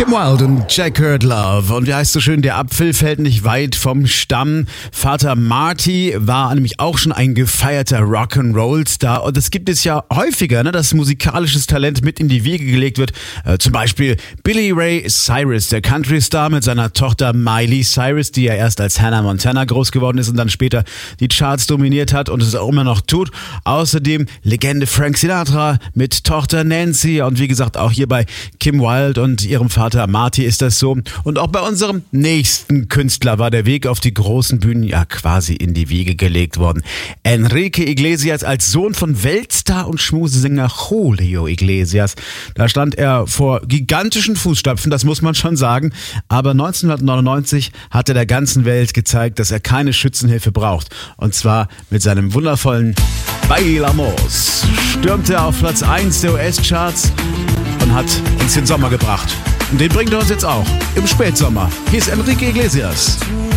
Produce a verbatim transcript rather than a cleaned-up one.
Kim Wilde und Jack Hurt Love. Und wie heißt so schön, der Apfel fällt nicht weit vom Stamm. Vater Marty war nämlich auch schon ein gefeierter Rock'n'Roll-Star. Und das gibt es ja häufiger, ne, dass musikalisches Talent mit in die Wiege gelegt wird. Äh, zum Beispiel Billy Ray Cyrus, der Country-Star mit seiner Tochter Miley Cyrus, die ja erst als Hannah Montana groß geworden ist und dann später die Charts dominiert hat und es auch immer noch tut. Außerdem Legende Frank Sinatra mit Tochter Nancy. Und wie gesagt, auch hier bei Kim Wilde und ihrem Vater Marty ist das so. Und auch bei unserem nächsten Künstler war der Weg auf die großen Bühnen ja quasi in die Wiege gelegt worden. Enrique Iglesias als Sohn von Weltstar und Schmusesänger Julio Iglesias. Da stand er vor gigantischen Fußstapfen, das muss man schon sagen. Aber neunzehnhundertneunundneunzig hat er der ganzen Welt gezeigt, dass er keine Schützenhilfe braucht. Und zwar mit seinem wundervollen Bailamos stürmte er auf Platz eins der U S-Charts und hat uns den Sommer gebracht. Und den bringt er uns jetzt auch im Spätsommer. Hier ist Enrique Iglesias.